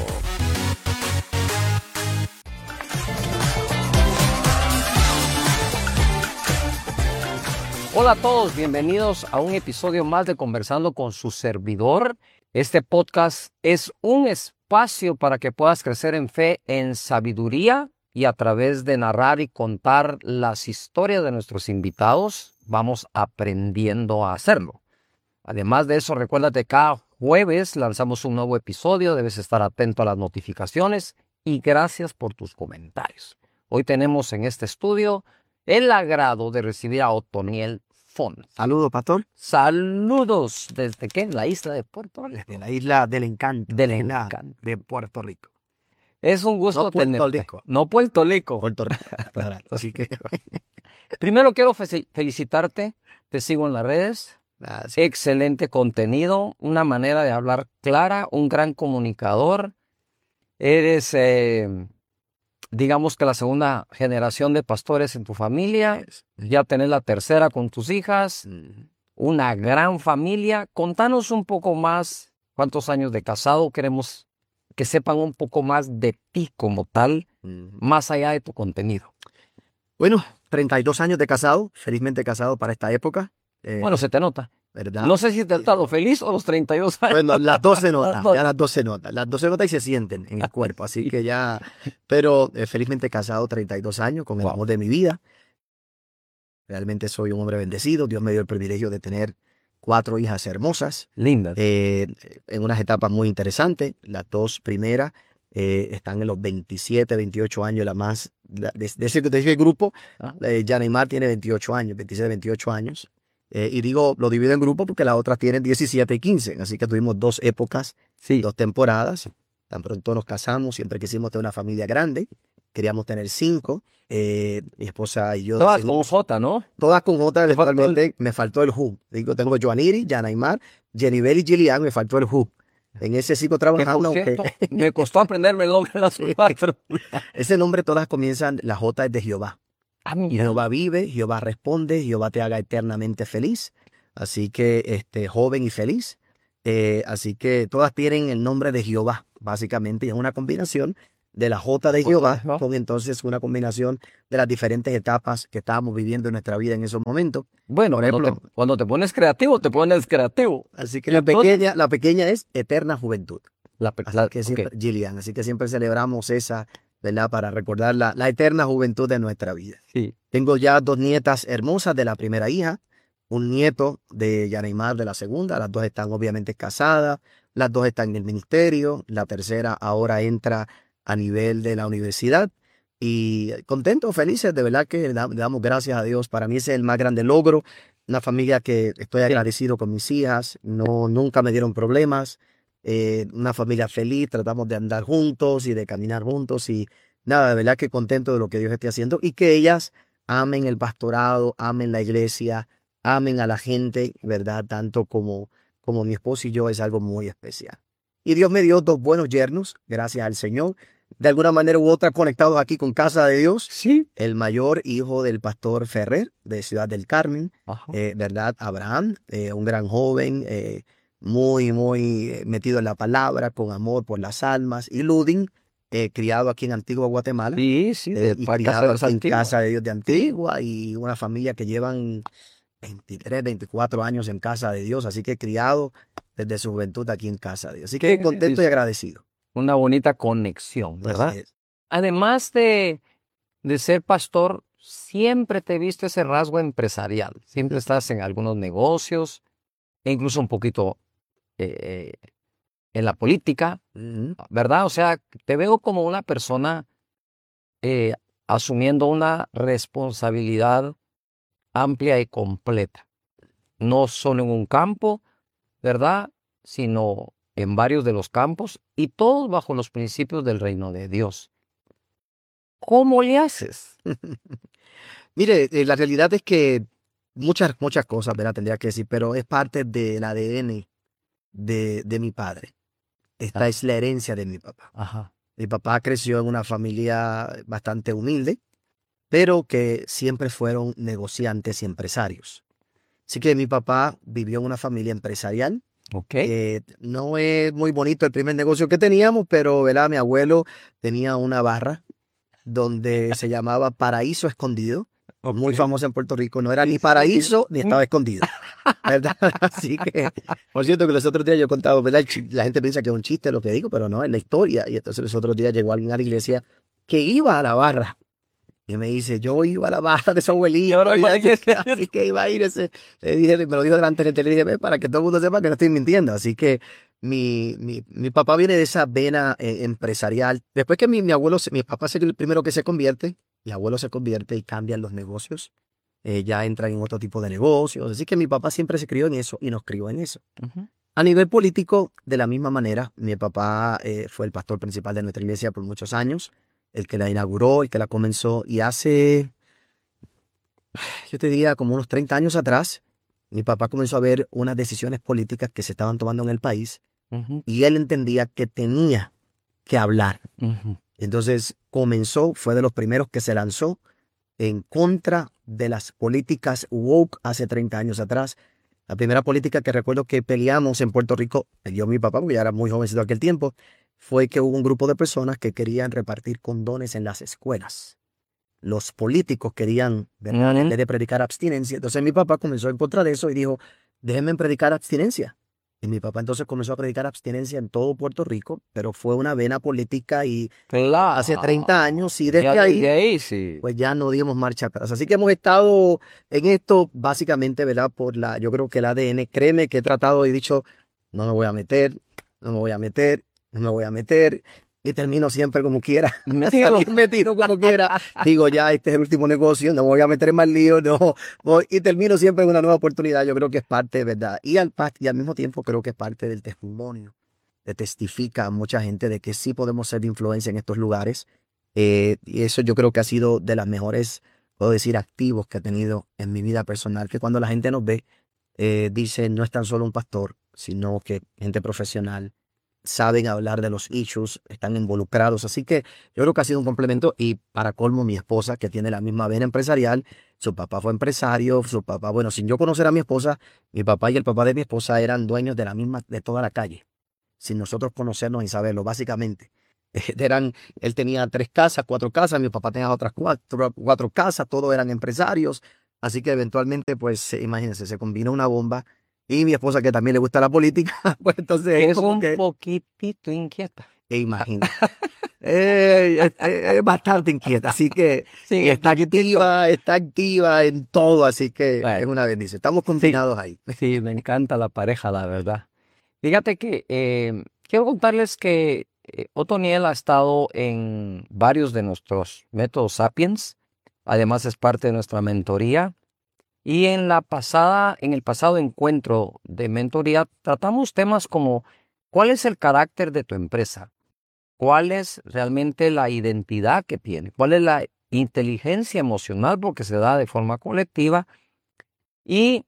Hola a todos, bienvenidos a un episodio más de Conversando con su servidor. Este podcast es un espacio para que puedas crecer en fe, en sabiduría, y a través de narrar y contar las historias de nuestros invitados, vamos aprendiendo a hacerlo. Además de eso, recuérdate, cada jueves lanzamos un nuevo episodio, debes estar atento a las notificaciones y gracias por tus comentarios. Hoy tenemos en este estudio el agrado de recibir a Otoniel Font. Saludos, pastor. Saludos. ¿Desde qué? La isla de Puerto Rico. Desde la isla del encanto. Del isla encanto. De Puerto Rico. Es un gusto no Puerto tenerte. Rico. No Puerto Rico. Puerto Rico. Así que... Primero quiero fe- felicitarte. Te sigo en las redes. Gracias. Excelente contenido. Una manera de hablar clara. Un gran comunicador. Eres... Eh, digamos que la segunda generación de pastores en tu familia, ya tenés la tercera con tus hijas, una gran familia. Contanos un poco más, cuántos años de casado, queremos que sepan un poco más de ti como tal, más allá de tu contenido. Bueno, treinta y dos años de casado, felizmente casado para esta época. Eh, Bueno, se te nota. ¿verdad? No sé si te has estado feliz o los treinta y dos años. Bueno, las dos se notan, Las dos. ya las dos se notan, las dos se notan y se sienten en el cuerpo, así que ya, pero eh, felizmente casado, treinta y dos años, con el Wow. amor de mi vida. Realmente soy un hombre bendecido, Dios me dio el privilegio de tener cuatro hijas hermosas, Linda. eh, en unas etapas muy interesantes. Las dos primeras eh, están en los veintisiete, veintiocho años, la más, la, de, de, ese, de ese grupo, Ah. eh, Yaneymar tiene veintiocho años, veintisiete, veintiocho años. Eh, y digo, lo divido en grupos porque las otras tienen diecisiete y quince. Así que tuvimos dos épocas, Sí. dos temporadas. Tan pronto nos casamos, siempre quisimos tener una familia grande. Queríamos tener cinco. Eh, mi esposa y yo. Todas decidimos- con J, ¿no? todas con J. Faltó el- Realmente me faltó el Who. Digo, tengo Joaniri, Yanaymar, Jenibel y Gillian, me faltó el Who. En ese sigo Que trabajando. por aunque cierto, me costó aprenderme el nombre de las cuatro. ese nombre todas comienzan, la J es de Jehová. Ah, mira. Jehová vive, Jehová responde, Jehová te haga eternamente feliz. Así que, este, joven y feliz. Eh, así que todas tienen el nombre de Jehová, básicamente, y es una combinación de la Jota de Jehová, Ajá. con entonces una combinación de las diferentes etapas que estábamos viviendo en nuestra vida en esos momentos. Bueno, Por cuando, ejemplo, te, cuando te pones creativo, te pones creativo. así que la Entonces- pequeña, la pequeña es Eterna Juventud. La, pe- Así la- que ok. siempre, Gillian, así que siempre celebramos esa, ¿verdad? Para recordar la, la eterna juventud de nuestra vida. Sí. Tengo ya dos nietas hermosas de la primera hija, un nieto de Yaneimar de la segunda, las dos están obviamente casadas, las dos están en el ministerio, la tercera ahora entra a nivel de la universidad y contentos, felices, de verdad que le da- le damos gracias a Dios. Para mí ese es el más grande logro, una familia que estoy agradecido con mis hijas, no, nunca me dieron problemas, eh, una familia feliz, tratamos de andar juntos y de caminar juntos y nada, de verdad que contento de lo que Dios esté haciendo y que ellas amen el pastorado, amen la iglesia, amen a la gente, ¿verdad? Tanto como, como mi esposo y yo es algo muy especial. Y Dios me dio dos buenos yernos, gracias al Señor. De alguna manera u otra conectados aquí con Casa de Dios. Sí. El mayor hijo del pastor Ferrer de Ciudad del Carmen, Ajá. eh, ¿verdad? Abraham, eh, un gran joven, eh, muy, muy eh, metido en la palabra, con amor por las almas. Y Ludin, eh, criado aquí en Antigua Guatemala. Sí, sí, eh, de y pa- criado casa de los aquí en antiguos. Casa de Dios de Antigua y una familia que llevan veintitrés, veinticuatro años en Casa de Dios, así que criado desde su juventud aquí en Casa de Dios. Así que Qué contento y bendición. agradecido. Una bonita conexión, ¿verdad? Así es. Además de, de ser pastor, siempre te he visto ese rasgo empresarial. Siempre estás en algunos negocios, e incluso un poquito eh, en la política, Ujú. ¿verdad? O sea, te veo como una persona eh, asumiendo una responsabilidad amplia y completa. No solo en un campo, ¿verdad? Sino en varios de los campos y todos bajo los principios del reino de Dios. ¿Cómo le haces? Mire, eh, la realidad es que muchas, muchas cosas, ¿verdad? Tendría que decir, pero es parte del A D N de, de mi padre. Esta Ah. es la herencia de mi papá. Ajá. Mi papá creció en una familia bastante humilde, pero que siempre fueron negociantes y empresarios. Así que mi papá vivió en una familia empresarial. Ok. Eh, no es muy bonito el primer negocio que teníamos, pero ¿verdad? Mi abuelo tenía una barra donde se llamaba Paraíso Escondido, muy Ok. famosa en Puerto Rico. No era ni paraíso ni estaba escondido, ¿verdad? Así que, por cierto, que los otros días yo he contado, ¿verdad? El chi- La gente piensa que es un chiste lo que digo, pero no, es la historia. Y entonces los otros días llegó alguien a la iglesia que iba a la barra. Y me dice, yo iba a la barra de su abuelito. ahora ya que- Así que iba a ir ese. Le dije, me lo dijo delante de la tele, le dije, "Ve, para que todo el mundo sepa que no estoy mintiendo". Así que mi, mi, mi papá viene de esa vena eh, empresarial. Después que mi, mi abuelo, se- mi papá es el primero que se convierte, mi abuelo se convierte y cambian los negocios. Eh, ya entran en otro tipo de negocios. Así que mi papá siempre se crió en eso y nos crió en eso. Ujú. A nivel político, de la misma manera, mi papá eh, fue el pastor principal de nuestra iglesia por muchos años, el que la inauguró, el que la comenzó, y hace, yo te diría, como unos treinta años atrás, mi papá comenzó a ver unas decisiones políticas que se estaban tomando en el país, Ujú. y él entendía que tenía que hablar. Ujú. Entonces comenzó, fue de los primeros que se lanzó en contra de las políticas woke hace treinta años atrás. La primera política que recuerdo que peleamos en Puerto Rico, yo y mi papá, porque ya era muy jovencito aquel tiempo, fue que hubo un grupo de personas que querían repartir condones en las escuelas. Los políticos querían, ¿verdad?, en vez de predicar abstinencia. Entonces mi papá comenzó en contra de eso y dijo, déjenme predicar abstinencia. Y mi papá entonces comenzó a predicar abstinencia en todo Puerto Rico, pero fue una vena política y Claro. hace treinta años y desde Ya ahí desde ahí, sí. pues ya no dimos marcha atrás. Así que hemos estado en esto básicamente, ¿verdad? Por la, yo creo que el A D N, créeme que he tratado y dicho, no me voy a meter, no me voy a meter, no me voy a meter, y termino siempre como quiera. Metido. Salir metido como quiera. Digo, ya, este es el último negocio, no me voy a meter en más lío, no. Voy, y termino siempre en una nueva oportunidad. Yo creo que es parte, ¿verdad? Y al, pa- y al mismo tiempo creo que es parte del testimonio. Te testifica a mucha gente de que sí podemos ser de influencia en estos lugares. Eh, y eso yo creo que ha sido de las mejores, puedo decir, activos que he tenido en mi vida personal, que cuando la gente nos ve, eh, dice, no es tan solo un pastor, sino que gente profesional, saben hablar de los issues, están involucrados. Así que yo creo que ha sido un complemento. Y para colmo, mi esposa, que tiene la misma vena empresarial, su papá fue empresario, su papá, bueno, sin yo conocer a mi esposa, mi papá y el papá de mi esposa eran dueños de la misma, de toda la calle, sin nosotros conocernos y saberlo, básicamente. Eran, él tenía tres casas, cuatro casas, mi papá tenía otras cuatro, cuatro casas, todos eran empresarios. Así que eventualmente, pues, imagínense, se combinó una bomba. Y mi esposa, que también le gusta la política, pues entonces... Es como un que, poquitito inquieta. e imagínate. Eh, es, es- es bastante inquieta, así que Sí, y está activa, está activa en todo, así que Bueno. es una bendición. Estamos combinados ahí. Sí, me encanta la pareja, la verdad. Fíjate que eh, quiero contarles que eh, Otoniel ha estado en varios de nuestros métodos Sapiens. Además es parte de nuestra mentoría. Y en la pasada, en el pasado encuentro de mentoría, tratamos temas como ¿cuál es el carácter de tu empresa? ¿Cuál es realmente la identidad que tiene? ¿Cuál es la inteligencia emocional? Porque se da de forma colectiva. Y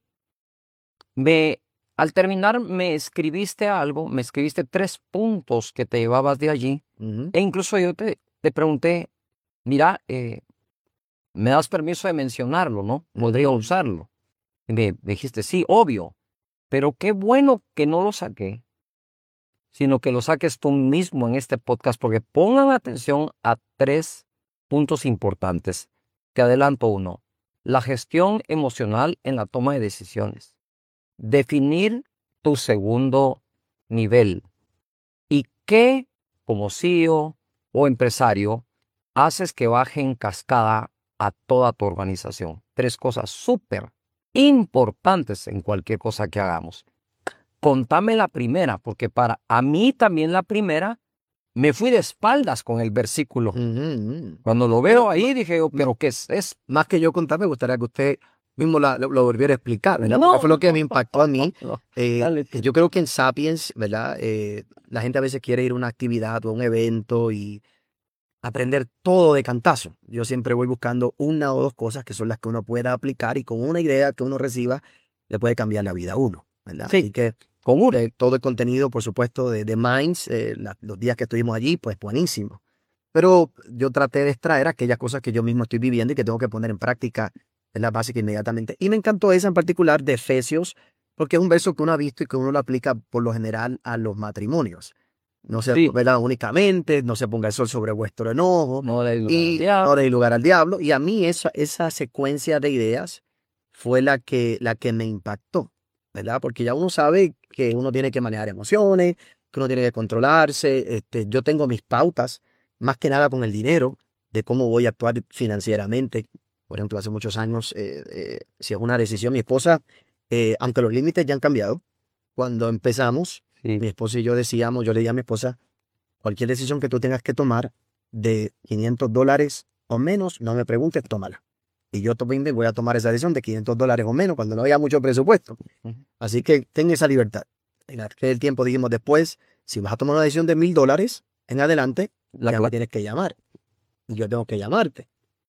me, al terminar me escribiste algo, me escribiste tres puntos que te llevabas de allí. Ujú. E incluso yo te, te pregunté, mira, eh, ¿me das permiso de mencionarlo, no? ¿Podría usarlo? Y me dijiste, sí, obvio, pero qué bueno que no lo saqué, sino que lo saques tú mismo en este podcast, porque pongan atención a tres puntos importantes. Te adelanto uno, la gestión emocional en la toma de decisiones. Definir tu segundo nivel. ¿Y qué, como C E O o empresario, haces que baje en cascada a toda tu organización? Tres cosas súper importantes en cualquier cosa que hagamos. Contame la primera, porque para a mí también la primera me fui de espaldas con el versículo. Ujú, ujú. Cuando lo veo ahí dije, yo, ¿pero qué es? es Más que yo contar, me gustaría que usted mismo la- lo, lo volviera a explicar, ¿verdad? No, Porque fue lo que me impactó a mí. no, Eh, dale tú. yo creo que en Sapiens, ¿verdad? Eh, la gente a veces quiere ir a una actividad o a un evento y aprender todo de cantazo. Yo siempre voy buscando una o dos cosas que son las que uno pueda aplicar y con una idea que uno reciba le puede cambiar la vida a uno, ¿verdad? Sí. Así que Con uno. eh, todo el contenido, por supuesto, de, de Minds, eh, la- los días que estuvimos allí, pues buenísimo. Pero yo traté de extraer aquellas cosas que yo mismo estoy viviendo y que tengo que poner en práctica en la básica inmediatamente. Y me encantó esa en particular de Efesios, porque es un verso que uno ha visto y que uno lo aplica por lo general a los matrimonios. No se Sí. ¿verdad? Únicamente, no se ponga el sol sobre vuestro enojo No le digo y al diablo. no deis lugar al diablo. Y a mí esa, esa secuencia de ideas fue la que, la que me impactó, ¿verdad? Porque ya uno sabe que uno tiene que manejar emociones, que uno tiene que controlarse. Este, yo tengo mis pautas, más que nada con el dinero, de cómo voy a actuar financieramente. Por ejemplo, hace muchos años, eh, eh, si es una decisión, mi esposa, eh, aunque los límites ya han cambiado, cuando empezamos, Sí. mi esposa y yo decíamos, yo le dije a mi esposa, cualquier decisión que tú tengas que tomar de quinientos dólares o menos, no me preguntes, tómala. Y yo también voy a tomar esa decisión de quinientos dólares o menos cuando no haya mucho presupuesto. Ujú. Así que ten esa libertad. En aquel tiempo dijimos después, si vas a tomar una decisión de mil dólares en adelante, La ya cla- me tienes que llamar. Y yo tengo que llamarte.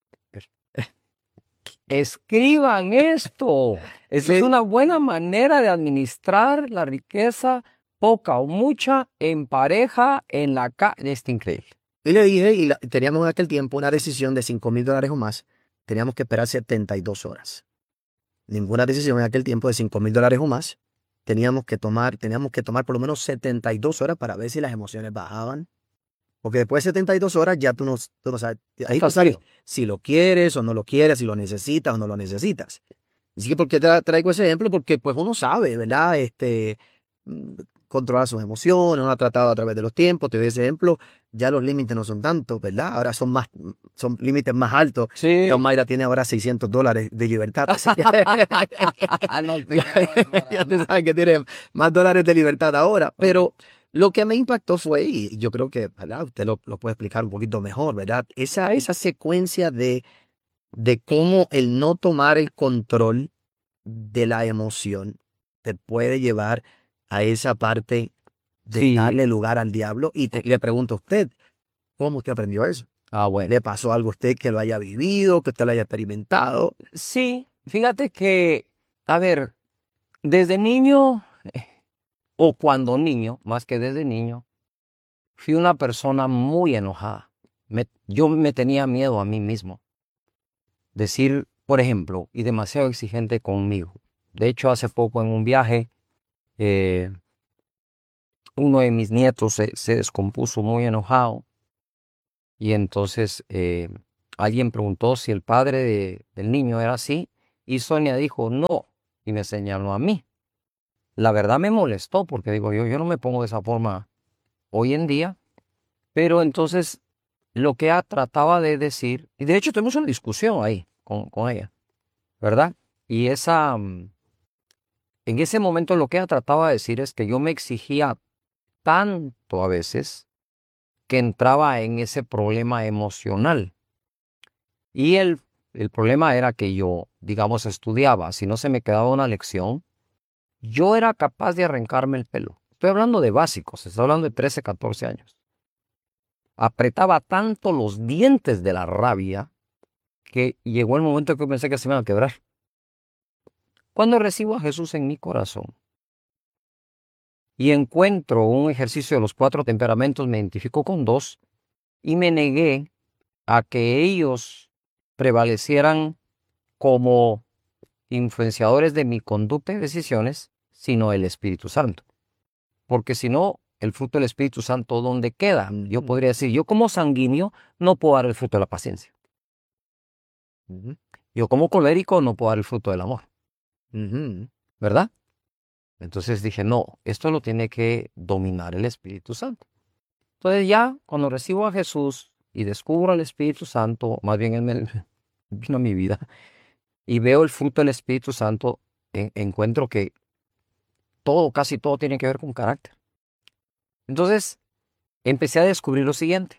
Escriban esto. Esa es Sí. una buena manera de administrar la riqueza, poca o mucha, en pareja, en la casa. Es increíble. Y le dije, y la- teníamos en aquel tiempo una decisión de cinco mil dólares o más, teníamos que esperar setenta y dos horas. Ninguna decisión en aquel tiempo de cinco mil dólares o más, teníamos que tomar, teníamos que tomar por lo menos setenta y dos horas para ver si las emociones bajaban. Porque después de setenta y dos horas ya tú no, tú no sabes, ahí tú Está sabes frío. si lo quieres o no lo quieres, si lo necesitas o no lo necesitas. Así que, ¿por qué tra- traigo ese ejemplo? Porque pues uno sabe, ¿verdad? Este, mm, controlar sus emociones, uno ha tratado a través de los tiempos, te doy ese ejemplo, ya los límites no son tantos, ¿verdad? Ahora son más, son límites más altos. Sí. John Mayra tiene ahora seiscientos dólares de libertad. Así que Ah, no, sí. ya te sabes que tiene más dólares de libertad ahora. Pero lo que me impactó fue, y yo creo que, ¿verdad? Usted lo, lo puede explicar un poquito mejor, ¿verdad? Esa, esa secuencia de, de cómo el no tomar el control de la emoción te puede llevar a esa parte de Sí. darle lugar al diablo. Y te- le pregunto a usted, ¿cómo usted aprendió eso? Ah, bueno. ¿Le pasó algo a usted que lo haya vivido, que usted lo haya experimentado? Sí, fíjate que, a ver, desde niño, eh, o cuando niño, más que desde niño, fui una persona muy enojada. Me- yo me tenía miedo a mí mismo. Decir, por ejemplo, y demasiado exigente conmigo. De hecho, hace poco en un viaje, eh, uno de mis nietos se, se descompuso muy enojado Y entonces eh, alguien preguntó si el padre de, del niño era así. Y Sonia dijo, no. Y me señaló a mí. La verdad me molestó porque digo, yo, yo no me pongo de esa forma hoy en día. Pero entonces lo que ella trataba de decir, y de hecho tuvimos una discusión ahí con, con ella, ¿verdad? Y esa, mm, en ese momento lo que ella trataba de decir es que yo me exigía tanto a veces que entraba en ese problema emocional. Y el, el problema era que yo, digamos, estudiaba. Si no se me quedaba una lección, yo era capaz de arrancarme el pelo. Estoy hablando de básicos, estoy hablando de trece, catorce años. Apretaba tanto los dientes de la rabia que llegó el momento que pensé que se me iban a quebrar. Cuando recibo a Jesús en mi corazón y encuentro un ejercicio de los cuatro temperamentos, me identifico con dos y me negué a que ellos prevalecieran como influenciadores de mi conducta y decisiones, sino el Espíritu Santo. Porque si no, el fruto del Espíritu Santo, ¿dónde queda? Yo podría decir, yo como sanguíneo no puedo dar el fruto de la paciencia. Ujú. Yo como colérico no puedo dar el fruto del amor. Ujú. ¿Verdad? Entonces dije, no, esto lo tiene que dominar el Espíritu Santo. Entonces ya cuando recibo a Jesús y descubro al Espíritu Santo, más bien Él me vino a mi vida, y veo el fruto del Espíritu Santo, en- encuentro que todo, casi todo tiene que ver con carácter. Entonces empecé a descubrir lo siguiente.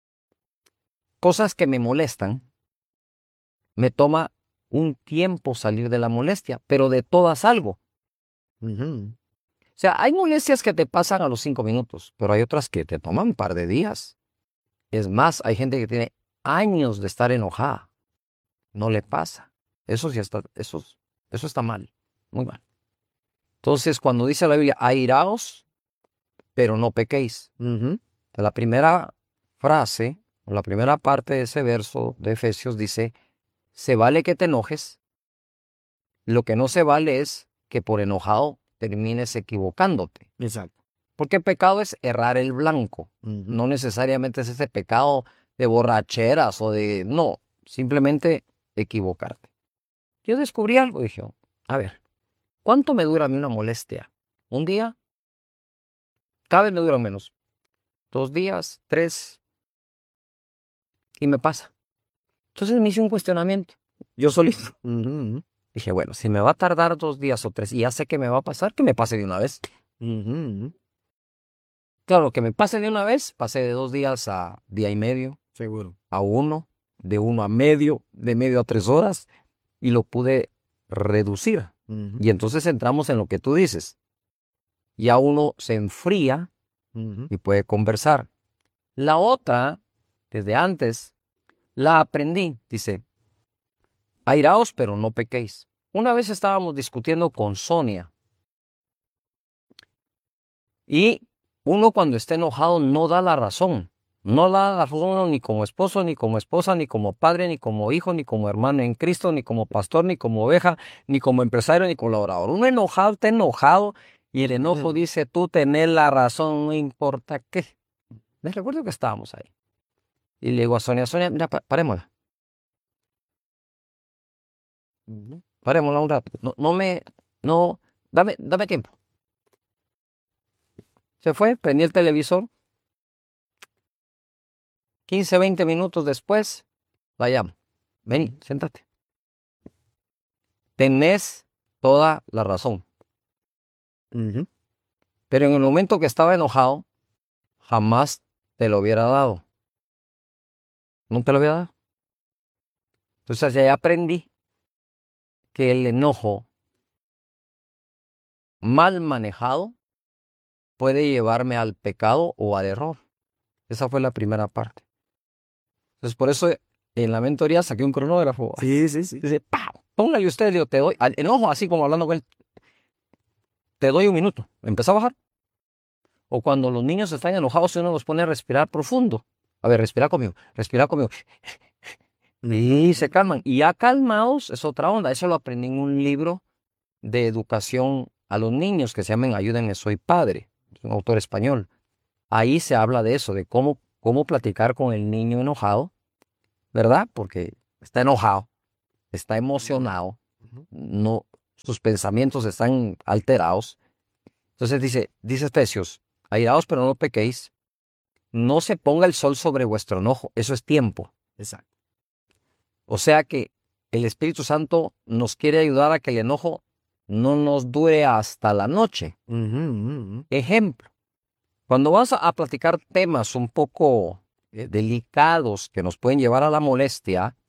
Cosas que me molestan, me toma un tiempo salir de la molestia, pero de todas algo. Ujú. O sea, hay molestias que te pasan a los cinco minutos, pero hay otras que te toman un par de días. Es más, hay gente que tiene años de estar enojada. No le pasa. Eso sí está, eso, eso está mal, muy mal. Entonces, cuando dice la Biblia, airaos, pero no pequéis. Ujú. La primera frase, o la primera parte de ese verso de Efesios dice, se vale que te enojes. Lo que no se vale es que por enojado termines equivocándote. Exacto. Porque pecado es errar el blanco. Ujú. No necesariamente es ese pecado de borracheras o de... No, simplemente equivocarte. Yo descubrí algo, dije, a ver, ¿cuánto me dura a mí una molestia? ¿Un día? Cada vez me dura menos. Dos días, tres, y me pasa. Entonces me hice un cuestionamiento. Yo solito. Ujú. Dije, bueno, si me va a tardar dos días o tres y ya sé que me va a pasar, que me pase de una vez. Ujú. Claro, que me pase de una vez, pasé de dos días a día y medio, Seguro. a uno, de uno a medio, de medio a tres horas, y lo pude reducir. Ujú. Y entonces entramos en lo que tú dices. Ya uno se enfría Ujú. y puede conversar. La otra, desde antes, la aprendí. Dice, airaos, pero no pequéis. Una vez estábamos discutiendo con Sonia. Y uno cuando está enojado no da la razón. No da la razón ni como esposo, ni como esposa, ni como padre, ni como hijo, ni como hermano en Cristo, ni como pastor, ni como oveja, ni como empresario, ni colaborador. Uno enojado está enojado y el enojo Ujú. dice, tú tenés la razón, no importa qué. Les recuerdo que estábamos ahí. Y le digo a Sonia, Sonia, mira, pa- parémosla. Ujú. Parémosla un rato. No, no me, no, dame, dame tiempo. Se fue, prendí el televisor. quince, veinte minutos después, la llamo. Vení, siéntate. Tenés toda la razón. Ujú. Pero en el momento que estaba enojado, jamás te lo hubiera dado. No te lo hubiera dado. Entonces ya aprendí que el enojo mal manejado puede llevarme al pecado o al error. Esa fue la primera parte. Entonces por eso en la mentoría saqué un cronógrafo. Sí, sí, sí. Dice, ¡pau! Póngale usted, yo te doy, al enojo así como hablando con él, te doy un minuto. Empieza a bajar. O cuando los niños están enojados, uno los pone a respirar profundo. A ver, respira conmigo, respira conmigo. Y se calman. Y ya calmados es otra onda. Eso lo aprendí en un libro de educación a los niños que se llama Ayúdenme, soy padre. Es un autor español. Ahí se habla de eso, de cómo cómo platicar con el niño enojado, ¿verdad? Porque está enojado, está emocionado, no, sus pensamientos están alterados. Entonces dice, dice Efesios, airaos pero no pequéis, no se ponga el sol sobre vuestro enojo, eso es tiempo. Exacto. O sea que el Espíritu Santo nos quiere ayudar a que el enojo no nos dure hasta la noche. Uh -huh, uh -huh. Ejemplo, cuando vas a, a platicar temas un poco eh, delicados que nos pueden llevar a la molestia,